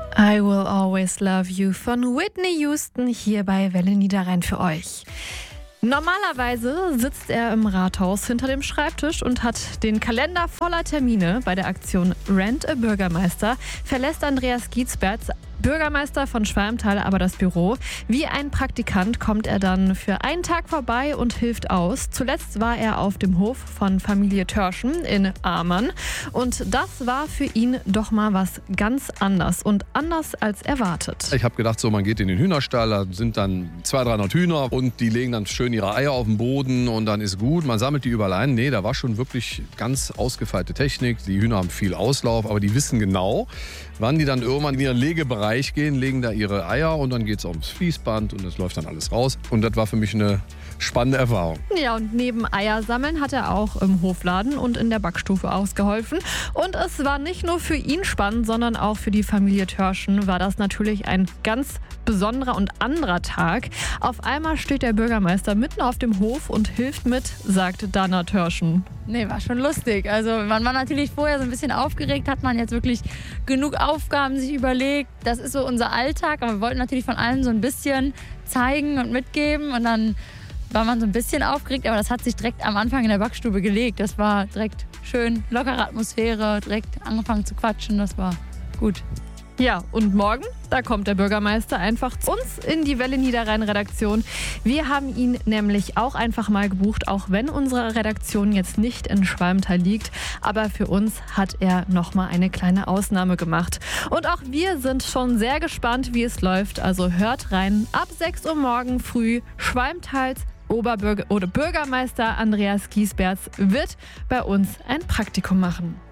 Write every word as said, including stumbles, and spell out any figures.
I Will Always Love You von Whitney Houston hier bei Welle Niederrhein für euch. Normalerweise sitzt er im Rathaus hinter dem Schreibtisch und hat den Kalender voller Termine. Bei der Aktion Rent a Bürgermeister verlässt Andreas Giesberts, Bürgermeister von Schwalmtal, aber das Büro. Wie ein Praktikant kommt er dann für einen Tag vorbei und hilft aus. Zuletzt war er auf dem Hof von Familie Törschen in Amann. Und das war für ihn doch mal was ganz anders und anders als erwartet. Ich habe gedacht, so man geht in den Hühnerstall, da sind dann zwei, dreihundert Hühner und die legen dann schön ihre Eier auf den Boden und dann ist gut. Man sammelt die überall ein. Nee, da war schon wirklich ganz ausgefeilte Technik. Die Hühner haben viel Auslauf, aber die wissen genau, wann die dann irgendwann in ihren Legebereich gehen, legen da ihre Eier und dann geht es ums Fließband und das läuft dann alles raus. Und das war für mich eine spannende Erfahrung. Ja, und neben Eiersammeln hat er auch im Hofladen und in der Backstufe ausgeholfen. Und es war nicht nur für ihn spannend, sondern auch für die Familie Törschen war das natürlich ein ganz besonderer und anderer Tag. Auf einmal steht der Bürgermeister mitten auf dem Hof und hilft mit, sagt Dana Törschen. Nee, war schon lustig. Also man war natürlich vorher so ein bisschen aufgeregt, hat man jetzt wirklich genug Aufgaben sich überlegt. Das ist so unser Alltag, aber wir wollten natürlich von allen so ein bisschen zeigen und mitgeben und dann war man so ein bisschen aufgeregt, aber das hat sich direkt am Anfang in der Backstube gelegt. Das war direkt schön, lockere Atmosphäre, direkt angefangen zu quatschen, das war gut. Ja, und morgen, da kommt der Bürgermeister einfach zu uns in die Welle Niederrhein Redaktion. Wir haben ihn nämlich auch einfach mal gebucht, auch wenn unsere Redaktion jetzt nicht in Schwalmtal liegt. Aber für uns hat er nochmal eine kleine Ausnahme gemacht. Und auch wir sind schon sehr gespannt, wie es läuft. Also hört rein, ab sechs Uhr morgen früh Schwalmtals Oberbürger oder Bürgermeister Andreas Giesberts wird bei uns ein Praktikum machen.